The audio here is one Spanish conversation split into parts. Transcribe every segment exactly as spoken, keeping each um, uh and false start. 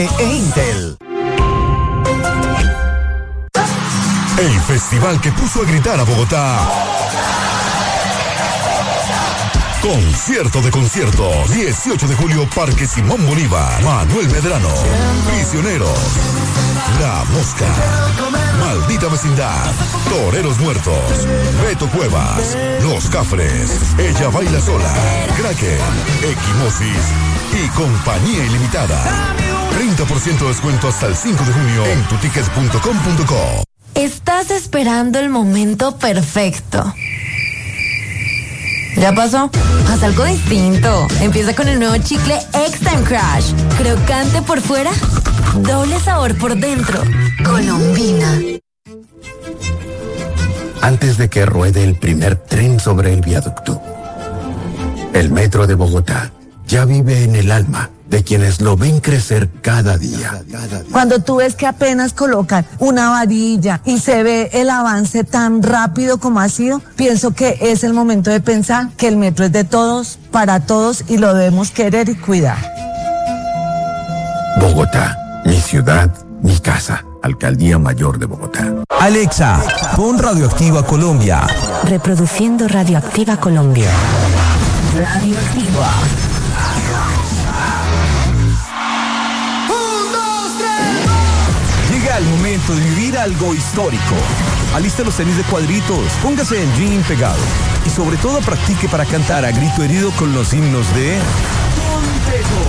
e Intel. El festival que puso a gritar a Bogotá. Concierto de conciertos. dieciocho de julio, Parque Simón Bolívar. Manuel Medrano. Prisioneros. La Mosca. Maldita Vecindad. Toreros Muertos. Beto Cuevas. Los Cafres. Ella Baila Sola. Kraken. Equimosis. Y Compañía Ilimitada. treinta por ciento de descuento hasta el cinco de junio en tutickets punto com punto co. Estás esperando el momento perfecto. ¿Ya pasó? Haz algo distinto. Empieza con el nuevo chicle X-Time Crush. Crocante por fuera, doble sabor por dentro. Colombina. Antes de que ruede el primer tren sobre el viaducto, el metro de Bogotá ya vive en el alma de quienes lo ven crecer cada día. Cuando tú ves que apenas colocan una varilla y se ve el avance tan rápido como ha sido, pienso que es el momento de pensar que el metro es de todos, para todos, y lo debemos querer y cuidar. Bogotá, mi ciudad, mi casa. Alcaldía Mayor de Bogotá. Alexa, pon Radioactiva Colombia. Reproduciendo Radioactiva Colombia. Radioactiva. Llega el momento de vivir algo histórico. Aliste los tenis de cuadritos, póngase el jean pegado y sobre todo practique para cantar a grito herido con los himnos de Montejo.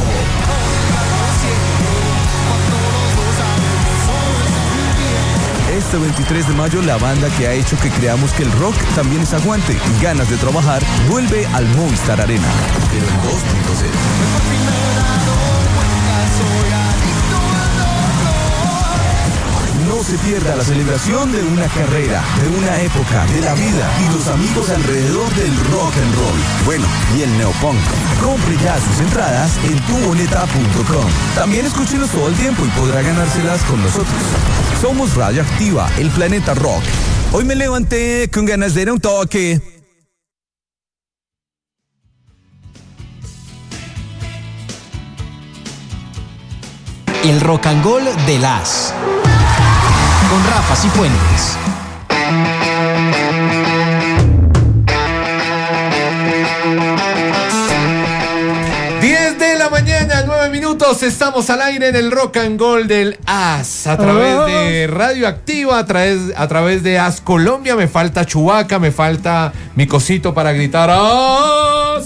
Este veintitrés de mayo, la banda que ha hecho que creamos que el rock también es aguante y ganas de trabajar, vuelve al Movistar Arena. Pero en dos punto cero. No se pierda la celebración de una carrera, de una época, de la vida y los amigos alrededor del rock and roll. Bueno, y el neopunk. Compre ya sus entradas en tu boleta punto com. También escúchenos todo el tiempo y podrá ganárselas con nosotros. Somos Radioactiva, el planeta rock. Hoy me levanté con ganas de dar un toque. El rock and roll de las con Rafa Cifuentes. diez de la mañana, nueve minutos, estamos al aire en el Rock and Roll del As, a través de Radioactiva, a través, a través de As Colombia. Me falta Chubaca, me falta mi cosito para gritar As,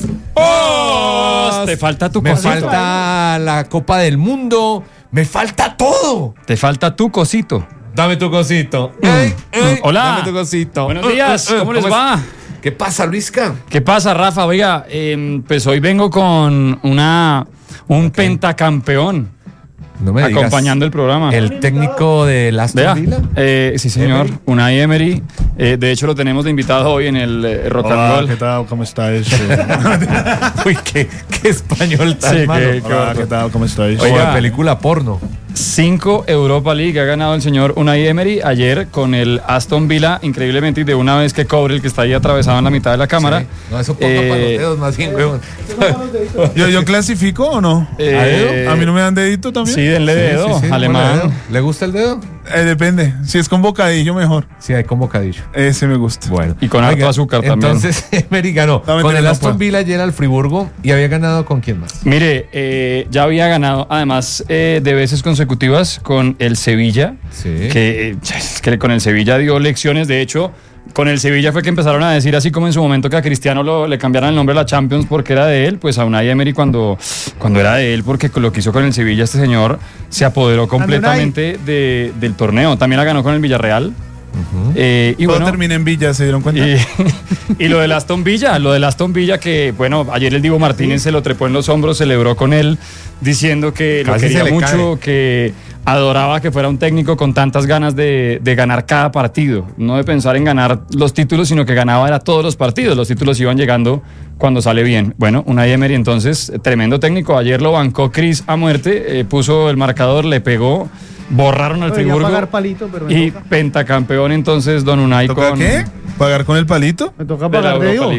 As. Te falta tu me cosito. Me falta la Copa del Mundo, me falta todo. Te falta tu cosito. Dame tu cosito. Mm. Ey, ey, Hola. Dame tu cosito. Buenos días, ¿cómo, ¿Cómo les va? ¿Qué pasa, Luisca? ¿Qué pasa, Rafa? Oiga, eh, pues hoy vengo con una un okay. pentacampeón. No me digas. Acompañando el programa. ¿El técnico de Aston Villa? Eh, sí, señor. Emery. Unai Emery. Eh, de hecho, lo tenemos de invitado hoy en el eh, Rock and Roll. ¿Qué tal? ¿Cómo estáis? Uy, qué, qué español tan sí, malo. Qué, Hola, ¿qué tal? ¿Cómo estáis? Oiga, película porno. Cinco Europa League ha ganado el señor Unai Emery ayer con el Aston Villa, increíblemente, y de una vez que cobre el que está ahí atravesado en la mitad de la cámara. Sí. No, eso ponga eh, para los dedos más bien, weón. ¿Yo, ¿Yo clasifico o no? Eh, ¿A mí no me dan dedito también? Sí, denle sí, dedo, sí, sí, alemán. Dedo. ¿Le gusta el dedo? Eh, depende. Si es con bocadillo, mejor. Sí, hay con bocadillo. Ese me gusta. Bueno. Y con harto azúcar también. Entonces, Emery ganó no, con el no Aston Villa ayer al Friburgo y había ganado con quién más. Mire, eh, ya había ganado, además, eh, de veces consecutivas con el Sevilla, sí. que, que con el Sevilla dio lecciones. De hecho, con el Sevilla fue que empezaron a decir, así como en su momento que a Cristiano lo, le cambiaran el nombre a la Champions porque era de él, pues a Unai Emery cuando, cuando era de él, porque lo que hizo con el Sevilla este señor se apoderó completamente de, del torneo. También la ganó con el Villarreal. Uh-huh. Eh, y Todo bueno, termina en Villa, ¿se dieron cuenta? Y, y lo del Aston Villa, lo del Aston Villa que, bueno, ayer el Divo Martínez se lo trepó en los hombros, celebró con él, diciendo que Casi lo quería mucho, cae. que adoraba que fuera un técnico con tantas ganas de, de ganar cada partido, no de pensar en ganar los títulos, sino que ganaba era todos los partidos, los títulos iban llegando cuando sale bien. Bueno, Unai Emery entonces, tremendo técnico, ayer lo bancó Chris a muerte, eh, puso el marcador, le pegó, borraron al Friburgo palito, pero y toca. pentacampeón entonces Don Unai ¿Toca con... qué? ¿Pagar con el palito? Me toca pagar de Dios.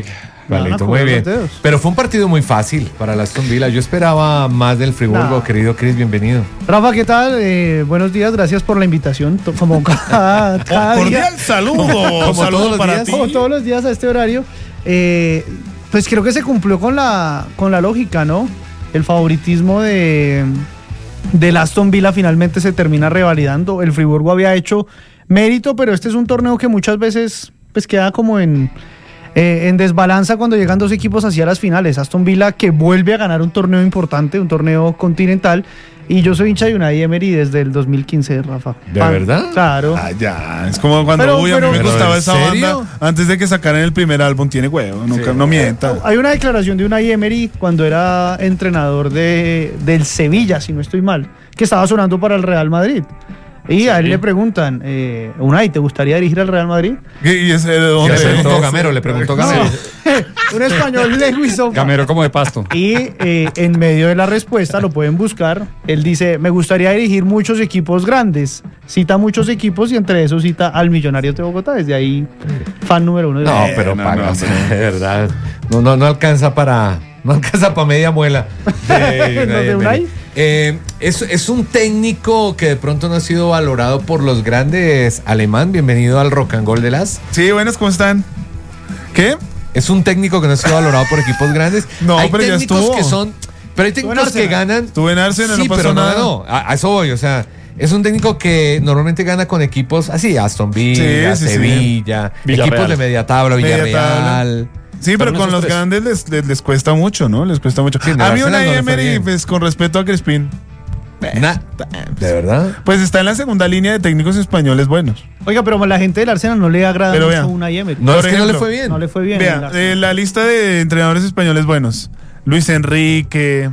Igualito, muy bien. Pero fue un partido muy fácil para la Aston Villa. Yo esperaba más del Friburgo, Nah. querido Chris, bienvenido. Rafa, ¿qué tal? Eh, buenos días, gracias por la invitación. To- Como cada, cada día. Cordial saludo. Como saludo todos los para días. ti. Como todos los días a este horario. Eh, pues creo que se cumplió con la, con la lógica, ¿no? El favoritismo de del Aston Villa finalmente se termina revalidando. El Friburgo había hecho mérito, pero este es un torneo que muchas veces pues queda como en, eh, en desbalanza cuando llegan dos equipos hacia las finales. Aston Villa que vuelve a ganar un torneo importante, un torneo continental. Y yo soy hincha de Unai Emery desde el dos mil quince, Rafa. ¿De Fan- verdad? Claro. Ah, ya, es como cuando Pero- uy, a mí pero- me ¿Pero gustaba en esa serio? banda antes de que sacaran el primer álbum. Tiene huevo, nunca, no mienta. Hay una declaración de Unai Emery cuando era entrenador de, del Sevilla, si no estoy mal, que estaba sonando para el Real Madrid. Y a él le preguntan, eh, Unai, ¿te gustaría dirigir al Real Madrid? ¿Y y ese de Sí, dónde? le preguntó Gamero, le preguntó Gamero. Un español le hizo. Gamero como de pasto. Y eh, en medio de la respuesta, lo pueden buscar, él dice, me gustaría dirigir muchos equipos grandes. Cita muchos equipos y entre esos cita al Millonarios de Bogotá. Desde ahí, fan número uno. de No, Eh, pero no, paga, no, o sea, de verdad. No, no, no alcanza para. No alcanza para media muela. De ¿Lo de Unai? Eh, es, es un técnico que de pronto no ha sido valorado por los grandes. Alemán, bienvenido al Rock and Roll de las. Sí, buenas, ¿cómo están? ¿Qué? Es un técnico que no ha sido valorado por equipos grandes. No, hay pero ya técnicos estuvo. que son. Pero hay técnicos que ganan. Estuve en Arsenal, Sí, no pasó pero no nada. ganó. A, a eso voy, o sea. Es un técnico que normalmente gana con equipos así, Aston Villa, Sí, sí, sí. Sevilla, Villarreal. equipos de media tabla, Media Villarreal. Sí, pero, no con esos los tres. grandes les, les, les cuesta mucho, ¿no? Les cuesta mucho. Sí, en el a mí Arsenal una no le fue Emery, bien. pues con respeto a Crespin, Na- ¿De verdad? pues está en la segunda línea de técnicos españoles buenos. Oiga, pero a la gente del Arsenal no le agrada Pero mucho vea. Unai Emery. No, Por es que no le ejemplo, fue bien. No le fue bien. en el Vea, Arsenal. eh, la lista de entrenadores españoles buenos. Luis Enrique,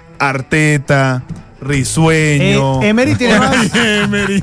Arteta, Risueño. Eh, Emery tiene más. Emery.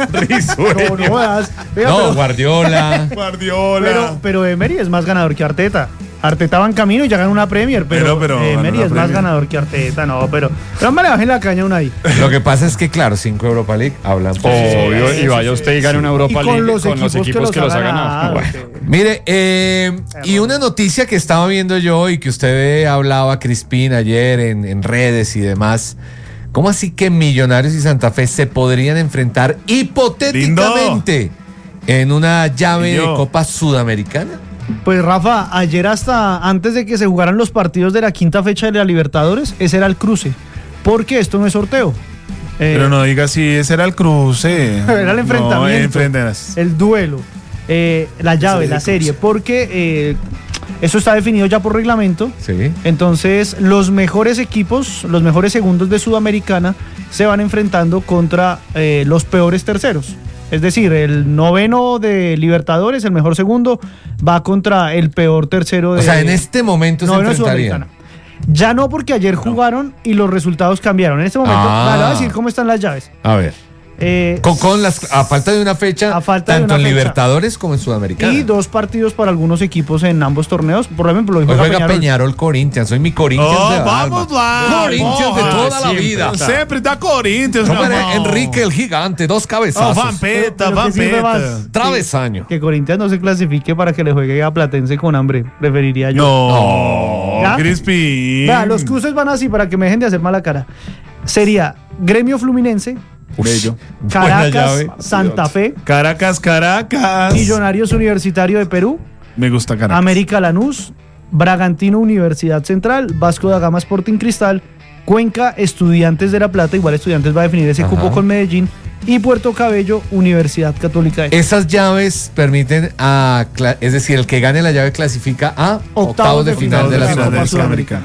No, no jodas. Oiga, No, pero- Guardiola. Guardiola. Pero, pero Emery es más ganador que Arteta. Arteta va en camino y ya ganó una Premier, pero, Pero- pero ganó Emery una es más Premier. ganador que Arteta, no, pero. Pero me le bajen la caña a Unai. Lo que pasa es que, claro, cinco Europa League hablan por sí Obvio, solos. y vaya usted y gane una Europa Y con League los con los equipos que los ha ganado. ganado. Mire, eh, y una noticia que estaba viendo yo y que usted hablaba, Crispín, ayer en, en redes y demás. ¿Cómo así que Millonarios y Santa Fe se podrían enfrentar hipotéticamente en una llave de Yo. Copa Sudamericana? Pues Rafa, ayer hasta antes de que se jugaran los partidos de la quinta fecha de la Libertadores, ese era el cruce. Porque esto no es sorteo. Eh, Pero no diga si ese era el cruce. Era el enfrentamiento. No, enfrentarás. el duelo, eh, la llave, la serie, porque eh, eso está definido ya por reglamento. Sí. Entonces, los mejores equipos, los mejores segundos de Sudamericana se van enfrentando contra eh, los peores terceros. Es decir, el noveno de Libertadores, el mejor segundo, va contra el peor tercero de O sea, en este momento se noveno de enfrentarían. Sudamericana. Ya no, porque ayer jugaron y los resultados cambiaron. En este momento, Ah. vale, voy a decir cómo están las llaves. A ver. Eh, Con, con las, a falta de una fecha, A falta de tanto una en fecha. Libertadores como en Sudamericana. y dos partidos para algunos equipos en ambos torneos. Por ejemplo, hoy Hoy juega juega Peñarol. Peñarol Corinthians. Soy mi Corinthians Oh, de vamos alma. lá, Corinthians de porra, toda la siempre. vida. Siempre está Corinthians, ¿Cómo meu era? irmão. Enrique el gigante, dos Oh, cabezazos. Vampeta, Pero- pero ¿qué sirve Vampeta. más? Travesaño. Que Corinthians no se clasifique para que le juegue a Platense con hambre. Preferiría yo. No, ¿Ya? Crispin. Vea, los cruces van así para que me dejen de hacer mala cara. Sería Gremio Fluminense, Bello. Buena Caracas, llave. Santa Fe, Caracas, Caracas. Millonarios Universitario de Perú, Me gusta Caracas. América Lanús, Bragantino Universidad Central, Vasco da Gama Sporting Cristal, Cuenca Estudiantes de La Plata, igual Estudiantes va a definir ese Ajá. cupo con Medellín, y Puerto Cabello Universidad Católica de Esas llaves permiten a, cla- es decir, el que gane la llave clasifica a octavos, Octavos de de final final de la de la Copa Sudamericana.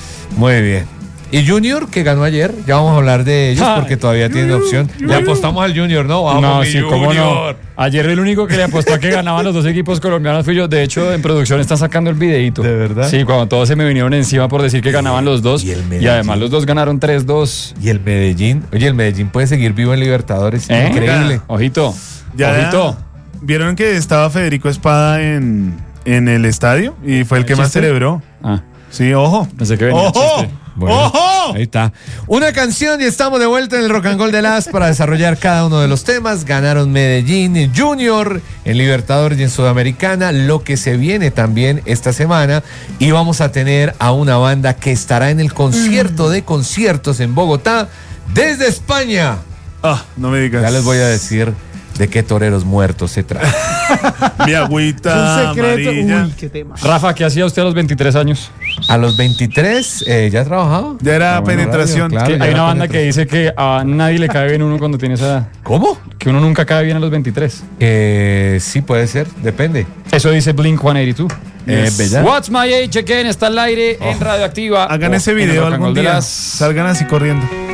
Muy bien. Y Junior, que ganó ayer, ya vamos a hablar de ellos porque todavía tienen opción. Le apostamos al Junior, ¿no? Vamos, No, mi sí, cómo no. Junior. Ayer el único que le apostó a que ganaban los dos equipos colombianos fui yo. De hecho, en producción están sacando el videíto. ¿De verdad? Sí, cuando todos se me vinieron encima por decir que ganaban los dos. y Y, el Medellín. además los dos ganaron tres dos. Y el Medellín, oye, el Medellín puede seguir vivo en Libertadores. ¿Eh? Increíble. Ojito. Ya, Ojito. ¿Vieron que estaba Federico Espada en, en el estadio? Y fue el que más ¿Chiste? celebró. Ah, Sí, ojo. pensé que venía ¡Ojo! chiste. Bueno, ¡Ojo! ahí está. Una canción y estamos de vuelta en el Rock and Roll de las para desarrollar cada uno de los temas. Ganaron Medellín Junior en Libertadores y en Sudamericana, lo que se viene también esta semana. Y vamos a tener a una banda que estará en el concierto de conciertos en Bogotá desde España. Ah, no me digas. Ya les voy a decir de qué toreros muertos se trata. Mi agüita Un secreto. amarilla. Uy, qué tema. Rafa, ¿qué hacía usted a los veintitrés años? A los veintitrés, eh, ¿ya ha trabajado? Ya era Ah, bueno, penetración. radio, claro. Que ya hay era una banda que penetración. dice que a nadie le cae bien uno cuando tiene esa edad. ¿Cómo? Que uno nunca cae bien a los veintitrés. Eh, sí, puede ser, depende. Eso dice Blink ciento ochenta y dos. Eh, Yes. ¿verdad? What's My Age Again está al aire en Radioactiva. Hagan o ese en el video Rock and algún Roll de día. las- Salgan así corriendo.